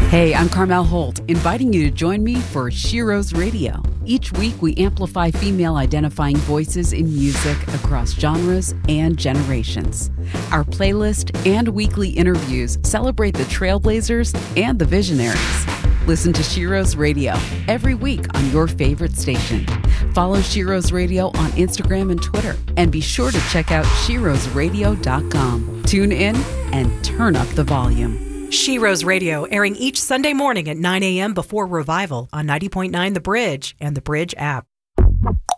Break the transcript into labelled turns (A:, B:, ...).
A: Hey, I'm Carmel Holt, inviting you to join me for Shiro's Radio. Each week, we amplify female-identifying voices in music across genres and generations. Our playlist and weekly interviews celebrate the trailblazers and the visionaries. Listen to Shiro's Radio every week on your favorite station. Follow Shiro's Radio on Instagram and Twitter, and be sure to check out shirosradio.com. Tune in and turn up the volume.
B: Shiro's Radio, airing each Sunday morning at 9 a.m. before Revival on 90.9 The Bridge and The Bridge app.